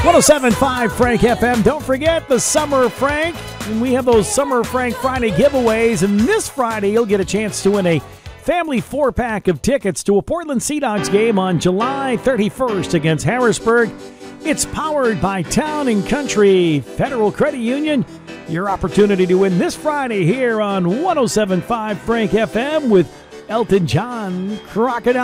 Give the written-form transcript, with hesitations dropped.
107.5 Frank FM. Don't forget the Summer Frank. And we have those Summer Frank Friday giveaways. And this Friday, you'll get a chance to win a family 4-pack of tickets to a Portland Sea Dogs game on July 31st against Harrisburg. It's powered by Town & Country Federal Credit Union. Your opportunity to win this Friday here on 107.5 Frank FM with Elton John, Crocodile